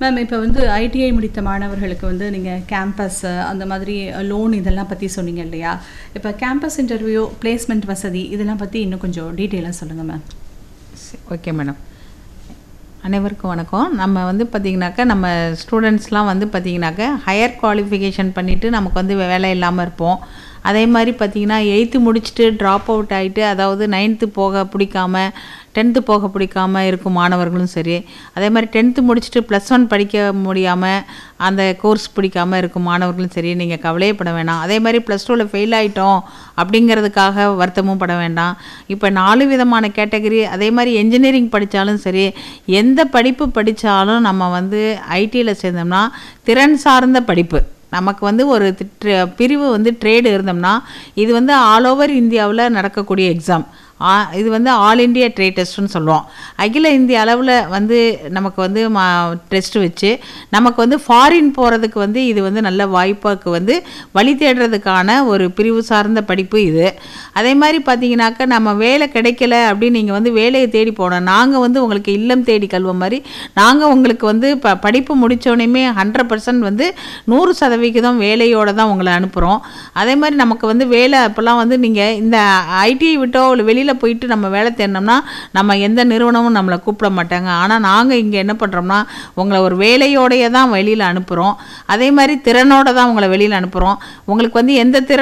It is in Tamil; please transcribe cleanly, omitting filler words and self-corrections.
மேம் இப்போ வந்து ஐடிஐ முடித்த மாணவர்களுக்கு வந்து நீங்கள் கேம்பஸ் அந்த மாதிரி லோன் இதெல்லாம் பற்றி சொன்னீங்க இல்லையா? இப்போ கேம்பஸ் இன்டர்வியூ, பிளேஸ்மெண்ட் வசதி இதெல்லாம் பற்றி இன்னும் கொஞ்சம் டீட்டெயிலாக சொல்லுங்கள் மேம். Okay madam. அனைவருக்கும் வணக்கம். நம்ம வந்து பார்த்திங்கனாக்கா நம்ம ஸ்டூடெண்ட்ஸ்லாம் வந்து பார்த்திங்கனாக்கா ஹையர் குவாலிஃபிகேஷன் பண்ணிவிட்டு நமக்கு வந்து வேலை இல்லாமல் இருப்போம். அதே மாதிரி பார்த்திங்கன்னா 8th முடிச்சுட்டு ட்ராப் அவுட் ஆகிட்டு, அதாவது 9th போக பிடிக்காம 10th போக பிடிக்காமல் இருக்கும் மாணவர்களும் சரி, அதே மாதிரி 10th முடிச்சுட்டு +1 படிக்க முடியாமல் அந்த கோர்ஸ் பிடிக்காமல் இருக்கும் மாணவர்களும் சரி, நீங்கள் கவலையே பட வேண்டாம். அதே மாதிரி +2ல் ஃபெயில் ஆகிட்டோம் அப்படிங்கிறதுக்காக வருத்தமும் பட வேண்டாம். இப்போ 4 விதமான கேட்டகரி, அதே மாதிரி என்ஜினியரிங் படித்தாலும் சரி, எந்த படிப்பு படித்தாலும் நம்ம வந்து ஐடியில் சேர்ந்தோம்னா திறன் சார்ந்த படிப்பு நமக்கு வந்து ஒரு பிரிவு வந்து ட்ரேடு இருந்தோம்னா இது வந்து ஆல் ஓவர் இந்தியாவில் நடக்கக்கூடிய எக்ஸாம். இது வந்து ஆல் இண்டியா ட்ரேட் டெஸ்ட்டுன்னு சொல்லுவோம். அகில இந்திய அளவில் வந்து நமக்கு வந்து டெஸ்ட்டு வச்சு நமக்கு வந்து ஃபாரின் போகிறதுக்கு வந்து இது வந்து நல்ல வாய்ப்பாக்கு வந்து வழி தேடுறதுக்கான ஒரு பிரிவு சார்ந்த படிப்பு இது. அதே மாதிரி பார்த்தீங்கன்னாக்கா நம்ம வேலை கிடைக்கல அப்படின்னு நீங்கள் வந்து வேலையை தேடி போனோம், நாங்கள் வந்து உங்களுக்கு இல்லம் தேடி கல்வ மாதிரி நாங்கள் உங்களுக்கு வந்து படிப்பு முடித்தோடனே 100% வந்து 100% வேலையோடு தான் உங்களை அனுப்புகிறோம். அதே மாதிரி நமக்கு வந்து வேலை அப்போல்லாம் வந்து நீங்கள் இந்த ஐடிஐ விட்டோ இல்லை வெளியில் போயிட்டு நம்ம வேலை தேடினோம்னா நம்ம எந்த நிறுவனமும் நம்மளை கூப்பிட மாட்டாங்க. ஆனால் நாங்கள் இங்கே என்ன பண்ணுறோம்னா உங்களை ஒரு வேலையோடைய தான் வெளியில் அனுப்புகிறோம். அதே மாதிரி திறனோடு தான் உங்களை வெளியில் அனுப்புகிறோம். உங்களுக்கு வந்து எந்த திறன்